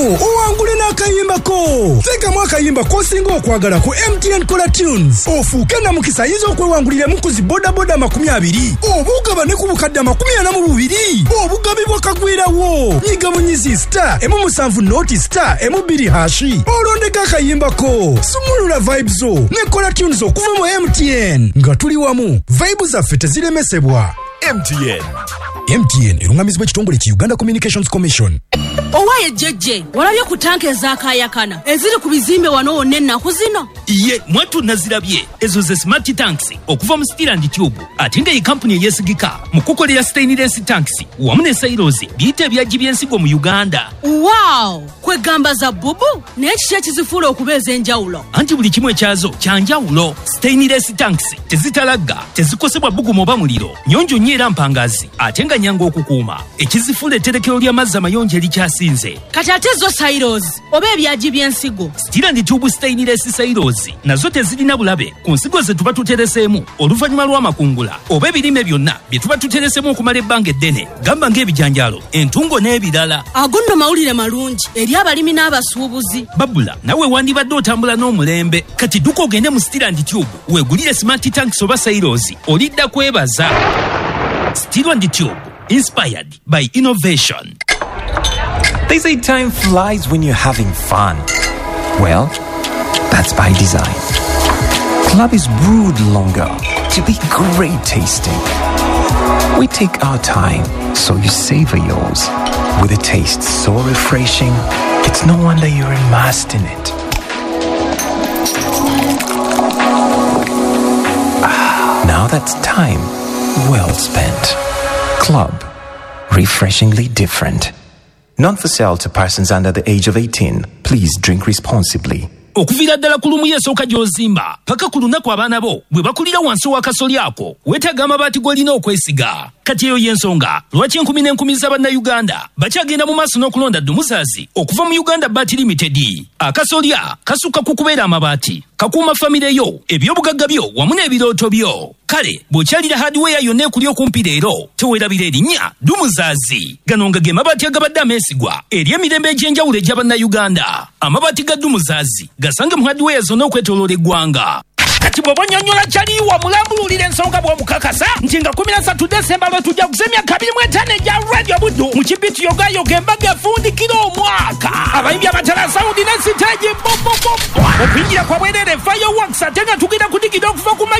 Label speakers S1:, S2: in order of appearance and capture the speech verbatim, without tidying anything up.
S1: owangule n'akayimbako. Teekamu akayimba kosinga okwagala ku M T N Color Tunes. Ofuuke na mukisa yizo okwewangulira mukuzi boda boda makumi abiri. Obugaba ne ku bukadde makumi ana mu bubiri. Obugabi bwakagwirawo. Nyiga munyizi star emu musanvu noti star emu bbiri hashi. Olondeka akayimbako. Sumulula vibes zo ne Color Tunes okuva mu M T N. Nga tuli wamu. Vibes zaffe teziremesebwa.
S2: M T N.
S1: M T N erungamizibwa ekitongole ki Uganda Communications Commission.
S3: Owaye jeje walabye ku tanke ezakayakana eziri ku bizimbe wano wonna ennaku zino.
S2: Iye mwatu nazirabye ezo ze smart tanks okuva mu Steel and Tube ate nga ye company eyesigika mu kukolera stainless tanks wamu ne silos biyite ebyagi by'ensigo mu Uganda.
S3: Wow, kwegamba za bubu n'ekiki ekizifuula okubeeza enjawulo.
S2: Anti buli kimu ekyazo kyanjawulo. Stainless tanks tezitalagga, tezikosebwa bugumu oba muliro, nyonjo nnyo era mpangazi ate nga nyanga okukuuma. Ekizifuula etterekero ly'amazzi amayonjo erikyasinze.
S3: Kati ate zo silos oba ebyagi by'ensigo.
S2: Steel and Tube stainless silos nazo tezirina bulabe ku nsigo ze tuba tutereseemu oluvannyuma lw'amakungula oba ebirime byonna bye tuba tutereseemu okumala ebbanga eddene, gamba ng'ebijanjaalo, entungo n'ebirala.
S3: Ago nno mawulire malungi eri abalimi n'abasuubuzi.
S2: Babula nawe wandibadde otambula n'omulembe. Kati dduka ogende mu Steel and Tube weegulire smart tanks oba silos olidda kwebaza. Steel and Tube, inspired by innovation.
S4: They say time flies when you're having fun. Well, that's by design. Club is brewed longer to be great tasting. We take our time, so you savor yours. With a taste so refreshing, it's no wonder you're immersed in it. Ah, now that's time well spent. Club, refreshingly different. Not for sale to persons under the age of eighteen. Please drink responsibly.
S2: Okuvira ddala ku lumu y'esooka gy'ozimba paka ku lunaku abaana bo bwe bakulira wansi w'akasolya ako weetaaga amabaati g'olina okwesiga. Kati eyo y'ensonga lwaki enkumi n'enkumi z'abannayuganda bakyagenda mu maaso n'okulonda Dumuzazi okuva mu Uganda Bat Limited. Akasolya kasukka ku kubeera amabaati, kakuuma famire yo, eby'obugagga byo wamu n'ebirooto byo. Kale bw'okyalira hardware yonna ekuli okumpi leero teweerabira erinnya Dumuzazi. Gano nga ge mabaati agabadde ameesigwa eri emirembe egy'enjawulo egy'abannayuganda. Amabaati ga Dumuzazi gasange mu hardware zonna okwetooloola eggwanga. Kati bwe bonyonnyola kyaliwa mulambululira ensonga bw'omukakasa nti nga kumi na ssatu Desemba lwe tujja kusemya kabiri mu etaano egya Radio Buddu mu kibiti yogayoga embaga efundikira omwaka. Abayimbi abatala sawundi ne siteegi bobobo okuyingira kwa bwerere fireworks ate nga tugenda kudigida okuva ku